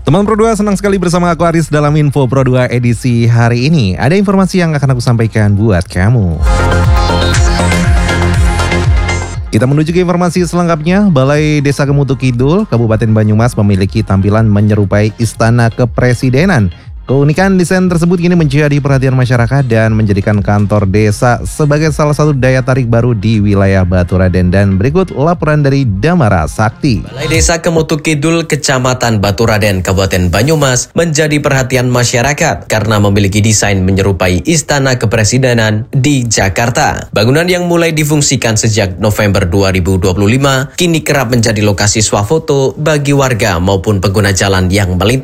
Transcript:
Teman Pro 2, senang sekali bersama aku Aris dalam Info Pro 2 edisi hari ini. Ada informasi yang akan aku sampaikan buat kamu. Kita menuju ke informasi selengkapnya. Balai Desa Kemutu Kidul, Kabupaten Banyumas memiliki tampilan menyerupai istana kepresidenan. Keunikan desain tersebut kini menjadi perhatian masyarakat dan menjadikan kantor desa sebagai salah satu daya tarik baru di wilayah Baturaden. Dan berikut laporan dari Damara Sakti. Balai Desa Kemutu Kidul, Kecamatan Baturaden, Kabupaten Banyumas menjadi perhatian masyarakat karena memiliki desain menyerupai istana kepresidenan di Jakarta. Bangunan yang mulai difungsikan sejak November 2025 kini kerap menjadi lokasi swafoto bagi warga maupun pengguna jalan yang melintas.